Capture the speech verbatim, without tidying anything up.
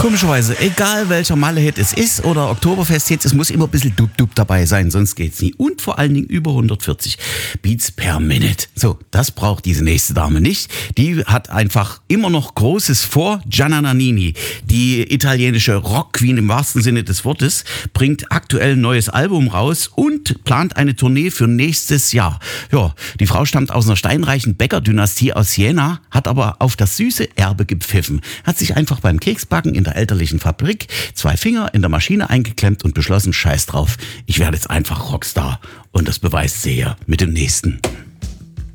Komischerweise, egal welcher Malle-Hit es ist oder Oktoberfest-Hit, es muss immer ein bisschen Dub-Dub dabei sein, sonst geht's nie. Und vor allen Dingen über hundertvierzig Beats per Minute. So, das braucht diese nächste Dame nicht. Die hat einfach immer noch Großes vor. Gianna Nannini, die italienische Rock-Queen im wahrsten Sinne des Wortes, bringt aktuell ein neues Album raus und plant eine Tournee für nächstes Jahr. Ja, die Frau stammt aus einer steinreichen Bäckerdynastie aus Siena, hat aber auf das süße Erbe gepfiffen. Hat sich einfach beim Keksbacken in der elterlichen Fabrik zwei Finger in der Maschine eingeklemmt und beschlossen, scheiß drauf, ich werde jetzt einfach Rockstar. Und das beweist sie ja mit dem nächsten.